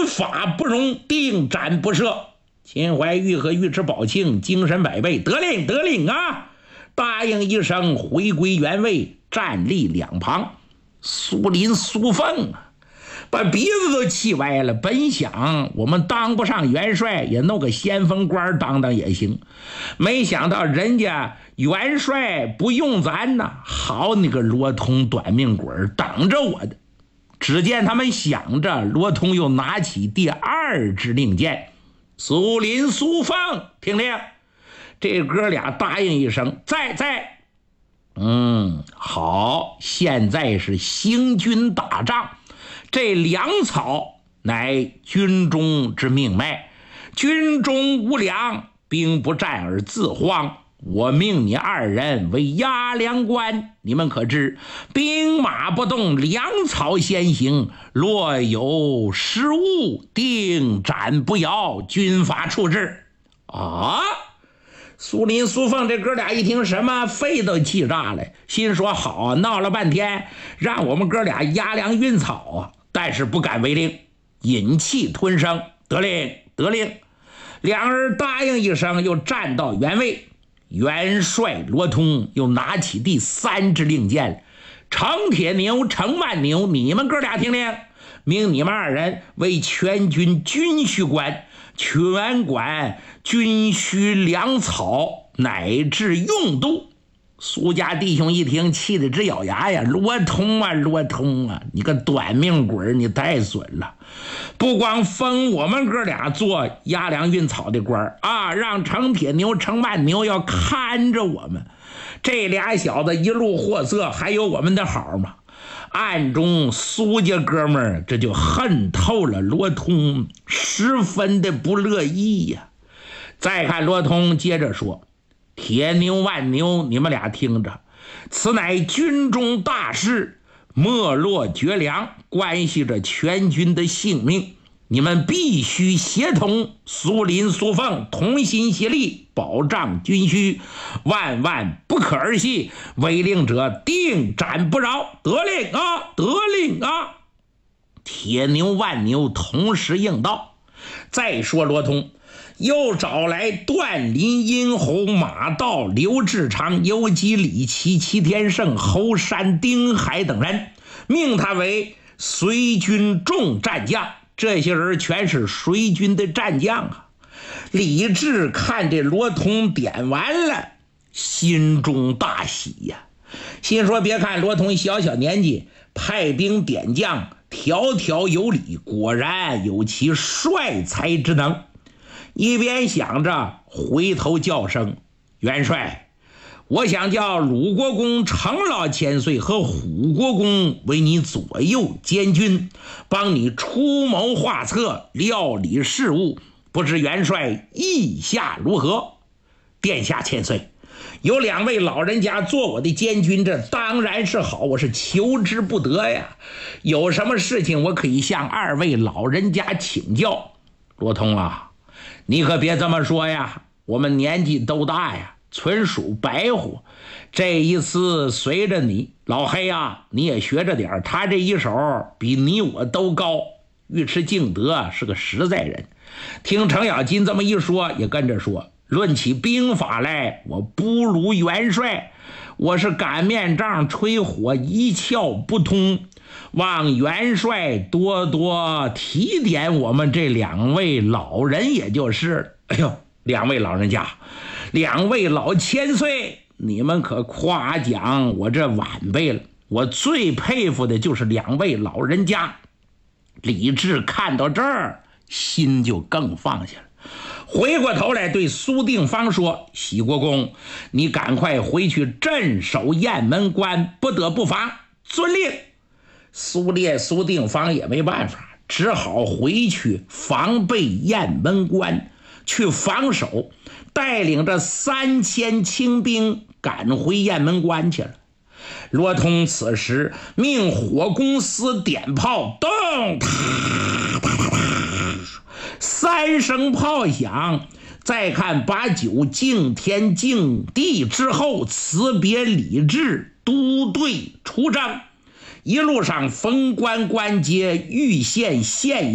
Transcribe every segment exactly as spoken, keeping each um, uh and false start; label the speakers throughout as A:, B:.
A: 军法不容，定斩不赦。秦怀玉和尉迟宝庆精神百倍，得令得令啊！答应一声，回归原位，站立两旁。苏林、苏凤啊，把鼻子都气歪了。本想我们当不上元帅，也弄个先锋官当当也行，没想到人家元帅不用咱呢。好你个罗通短命鬼，等着我的！只见他们想着，罗通又拿起第二支令箭。苏林、苏凤听令，这哥俩答应一声，在在。嗯，好，现在是行军打仗，这粮草乃军中之命脉，军中无粮，兵不战而自荒。我命你二人为押粮官，你们可知兵马不动，粮草先行，若有失误，定斩不摇，军法处置。啊！苏林、苏凤这哥俩一听，什么肺都气炸了，心说好啊，闹了半天让我们哥俩押粮运草啊，但是不敢违令，忍气吞声，得令得令。两人答应一声，又站到原位。元帅罗通又拿起第三支令箭，程铁牛、程万牛，你们哥俩听令，命你们二人为全军军需官，全管军需粮草乃至用度。苏家弟兄一听，气得直咬牙呀！罗通啊罗通啊，你个短命鬼，你太损了！不光封我们哥俩做押粮运草的官啊，让程铁牛、程万牛要看着我们。这俩小子一路货色，还有我们的好吗？暗中苏家哥们儿这就恨透了罗通，十分的不乐意呀。再看罗通接着说，铁牛、万牛，你们俩听着，此乃军中大事，没落绝粮，关系着全军的性命，你们必须协同，苏林、苏凤同心协力，保障军需，万万不可儿戏，违令者定斩不饶。得令啊，得令啊！铁牛、万牛同时应道。再说罗通又找来段林、殷侯、马道、刘志昌、游击、李琦、齐天胜、侯山、丁海等人，命他为随军众战将。这些人全是随军的战将啊。李治看这罗通点完了，心中大喜呀，心说别看罗通小小年纪，派兵点将，条条有理，果然有其帅才之能。一边想着，回头叫声元帅，我想叫鲁国公程老千岁和虎国公为你左右监军，帮你出谋划策，料理事务，不知元帅意下如何？殿下千岁，有两位老人家做我的监军，这当然是好，我是求之不得呀。有什么事情我可以向二位老人家请教。罗通啊，你可别这么说呀，我们年纪都大呀，纯属白活。这一次随着你，老黑啊，你也学着点，他这一手比你我都高。尉迟敬德是个实在人，听程咬金这么一说，也跟着说，论起兵法来，我不如元帅，我是擀面杖吹火，一窍不通，望元帅多多提点我们这两位老人，也就是哎呦，两位老人家，两位老千岁，你们可夸奖我这晚辈了。我最佩服的就是两位老人家。李治看到这儿，心就更放下了，回过头来对苏定方说，喜国公，你赶快回去镇守雁门关，不得不防。遵令。苏烈、苏定方也没办法，只好回去防备雁门关，去防守，带领着三千清兵赶回雁门关去了。罗通此时命火攻司点炮，咚，嗒嗒嗒嗒，三声炮响。再看把酒敬天敬地之后，辞别李治，督队出征。一路上封关关街，遇县县营，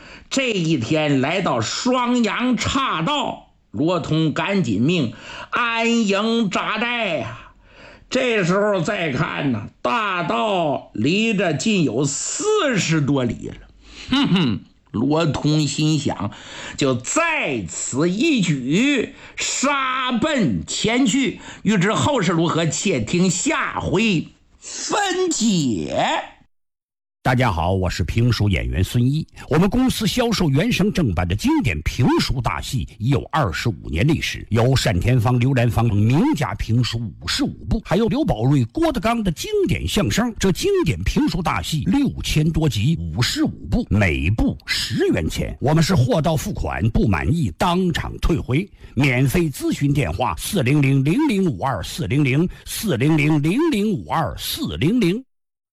A: 这一天来到双阳岔道，罗通赶紧命安营扎寨呀、啊。这时候再看呢，大道离着近有四十多里了。哼哼，罗通心想，就在此一举，杀奔前去。欲知后事如何，且听下回分解。
B: 大家好，我是评书演员孙一。我们公司销售原声正版的经典评书大戏已有二十五年历史，有单田芳、刘兰芳名家评书五十五部，还有刘宝瑞、郭德纲的经典相声。这经典评书大戏六千多集，五十五部，每部十元钱。我们是货到付款，不满意当场退回。免费咨询电话：四零零零零五二四零零四零零零零五二四零零。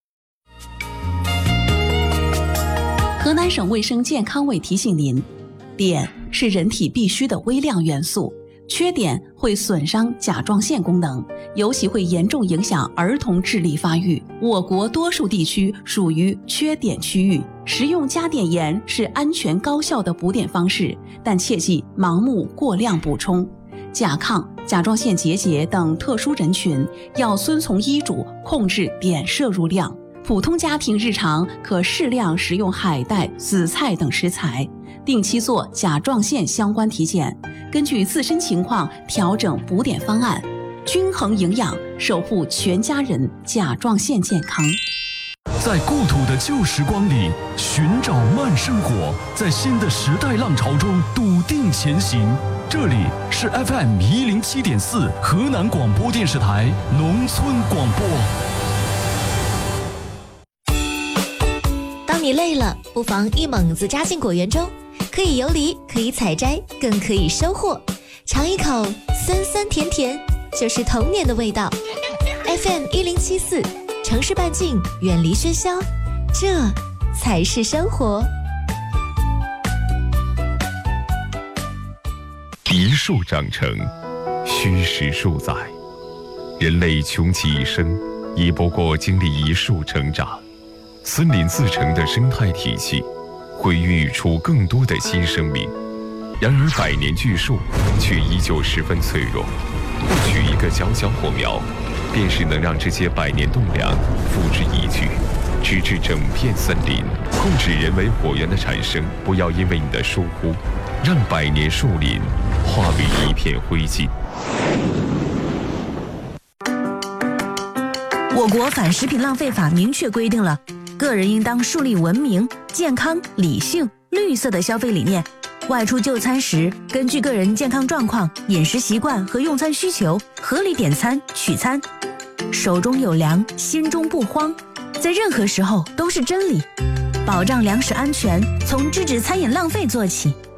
C: 河南省卫生健康委提醒您，碘是人体必需的微量元素，缺碘会损伤甲状腺功能，尤其会严重影响儿童智力发育。我国多数地区属于缺碘区域，食用加碘盐是安全高效的补碘方式，但切忌盲目过量补充。甲亢、甲状腺结节等特殊人群要遵从医嘱控制碘摄入量。普通家庭日常可适量食用海带、紫菜等食材，定期做甲状腺相关体检，根据自身情况调整补碘方案，均衡营养，守护全家人甲状腺健康。
D: 在故土的旧时光里寻找慢生活，在新的时代浪潮中笃定前行。这里是 F M 一零七点四河南广播电视台农村广播。
E: 当你累了，不妨一猛子扎进果园中，可以游离，可以采摘，更可以收获。尝一口酸酸甜甜，就是童年的味道。F M 一零七四，城市半径，远离喧嚣，这才是生活。
F: 一树长成，虚实数载。人类穷其一生，亦不过经历一树成长。森林自成的生态体系会孕育出更多的新生命，然而百年巨树却依旧十分脆弱。或许一个小小火苗，便是能让这些百年栋梁付之一炬，直至整片森林。控制人为火源的产生，不要因为你的疏忽，让百年树林化为一片灰烬。
G: 我国反食品浪费法明确规定了，个人应当树立文明、健康、理性、绿色的消费理念。外出就餐时，根据个人健康状况、饮食习惯和用餐需求，合理点餐取餐。手中有粮，心中不慌，在任何时候都是真理。保障粮食安全，从制止餐饮浪费做起。